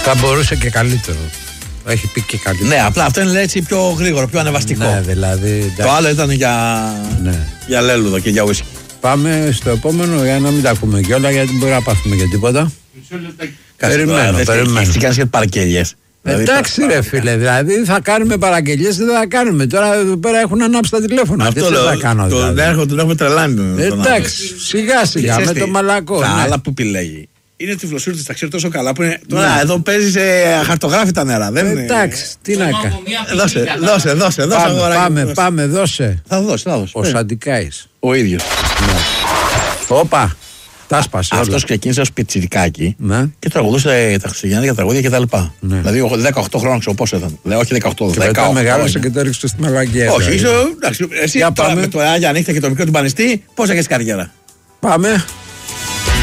Θα μπορούσε και καλύτερο. Έχει πει και καλύτερο. Ναι, απλά αυτό είναι έτσι πιο γρήγορο, πιο ανεβαστικό. Ναι, δηλαδή. Το άλλο ήταν για λέλουδο και για ουίσκι. Πάμε στο επόμενο για να μην τα ακούμε κιόλα, γιατί μπορεί να πάθουμε και τίποτα. Περιμένω. Τι κάνεις για παραγγελίες. Εντάξει ρε φίλε, δηλαδή θα κάνουμε παραγγελίες, δεν θα κάνουμε. Τώρα εδώ πέρα έχουν ανάψει τα τηλέφωνα. Αυτό λέω, τον έχουμε τρελάνει. Εντάξει, σιγά σιγά με το μαλακό. Τα άλλα που επιλέγει. Είναι τυφλοσούρτης, τα ξέρει τόσο καλά που είναι. Τώρα εδώ παίζει σε χαρτογράφητα νερά. Εντάξει, τι να κάνει. Δώσε. Πάμε, δώσε. Θα δώσει. Ο Σαντικάης. Ο ίδιος. Όπα. Αυτός ξεκίνησε ως πιτσιρικάκι και τραγουδούσε τα χριστουγεννιάτικα τραγούδια κτλ. Δηλαδή 18 χρόνια ξέρω πόσο ήταν. Όχι 18, 10. Και μετά μεγάλωσε και το έριξε στην μαλακία. Όχι, εσύ τώρα με το Άγια Νύχτα και το μικρό του Πανιστή, πώς έχεις καριέρα. Πάμε.